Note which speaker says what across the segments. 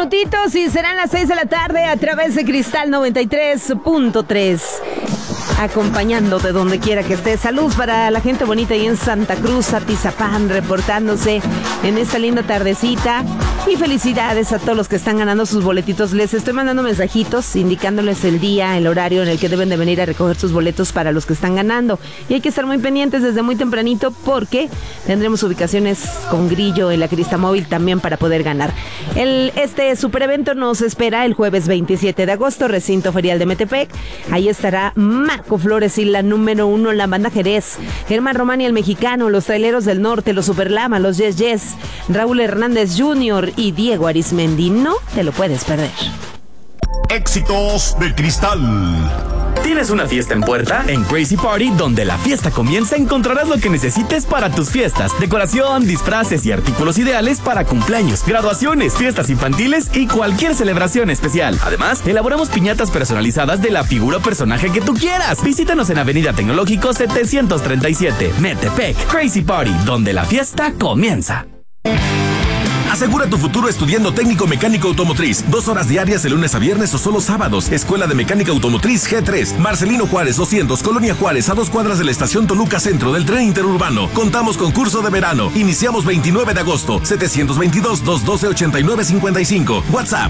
Speaker 1: minutitos y serán las 6 de la tarde a través de Cristal 93.3. Acompañándote donde quiera que estés. Salud para la gente bonita ahí en Santa Cruz, Atizapán, reportándose en esta linda tardecita. Y felicidades a todos los que están ganando sus boletitos. Les estoy mandando mensajitos indicándoles el día, el horario en el que deben de venir a recoger sus boletos para los que están ganando. Y hay que estar muy pendientes desde muy tempranito porque tendremos ubicaciones con grillo en la Cristamóvil también para poder ganar. Este super evento nos espera el jueves 27 de agosto, recinto ferial de Metepec. Ahí estará Marco Flores y la número 1, la banda Jerez, Germán Román y el Mexicano, los Traileros del Norte, los Superlama, los Yes Yes, Raúl Hernández Jr. y Diego Arismendi. No te lo puedes perder.
Speaker 2: Éxitos de Cristal.
Speaker 3: ¿Tienes una fiesta en puerta? En Crazy Party, donde la fiesta comienza, encontrarás lo que necesites para tus fiestas. Decoración, disfraces y artículos ideales para cumpleaños, graduaciones, fiestas infantiles y cualquier celebración especial. Además, elaboramos piñatas personalizadas de la figura o personaje que tú quieras. Visítanos en Avenida Tecnológico 737, Metepec. Crazy Party, donde la fiesta comienza.
Speaker 2: Asegura tu futuro estudiando técnico mecánico automotriz. 2 horas diarias de lunes a viernes o solo sábados. Escuela de Mecánica Automotriz G3. Marcelino Juárez 200, Colonia Juárez, a 2 cuadras de la estación Toluca Centro del tren interurbano. Contamos con curso de verano. Iniciamos 29 de agosto. 722-212-8955. WhatsApp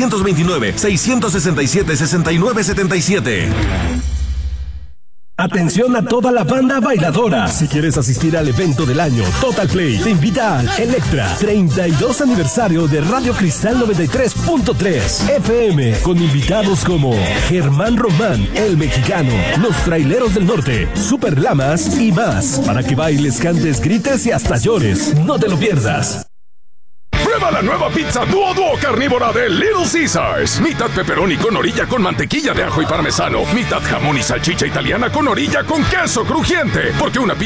Speaker 2: 729-667-6977.
Speaker 4: Atención a toda la banda bailadora. Si quieres asistir al evento del año, Total Play te invita al Electra 32 aniversario de Radio Cristal 93.3 FM, con invitados como Germán Román, el Mexicano, los Traileros del Norte, Superlamas y más, para que bailes, cantes, grites y hasta llores. No te lo pierdas.
Speaker 5: Prueba la nueva pizza Duo carnívora de Little Caesars. Mitad pepperoni con orilla con mantequilla de ajo y parmesano. Mitad jamón y salchicha italiana con orilla con queso crujiente. Porque una pizza